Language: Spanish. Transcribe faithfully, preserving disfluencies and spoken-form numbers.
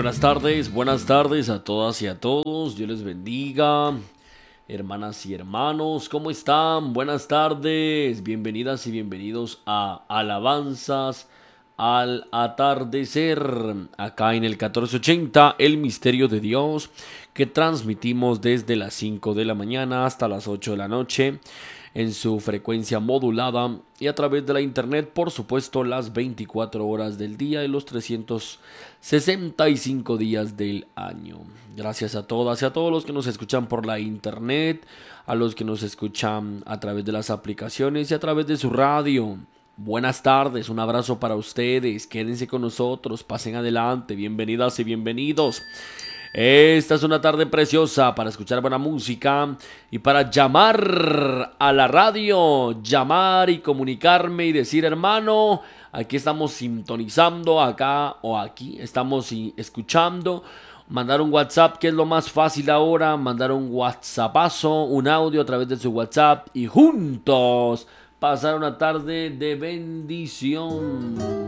buenas tardes, buenas tardes a todas y a todos. Dios les bendiga. Hermanas y hermanos, ¿cómo están? Buenas tardes. Bienvenidas y bienvenidos a Alabanzas al Atardecer. Acá en el catorce ochenta, El Misterio de Dios, que transmitimos desde las cinco de la mañana hasta las ocho de la noche en su frecuencia modulada y a través de la internet, por supuesto, las veinticuatro horas del día y los trescientos sesenta y cinco días del año. Gracias a todas y a todos los que nos escuchan por la internet, a los que nos escuchan a través de las aplicaciones y a través de su radio. Buenas tardes, un abrazo para ustedes, quédense con nosotros, pasen adelante, bienvenidas y bienvenidos. Esta es una tarde preciosa para escuchar buena música y para llamar a la radio, llamar y comunicarme y decir, hermano, aquí estamos sintonizando, acá o aquí estamos escuchando. Mandar un WhatsApp, que es lo más fácil ahora, mandar un WhatsAppazo, un audio a través de su WhatsApp y juntos pasar una tarde de bendición.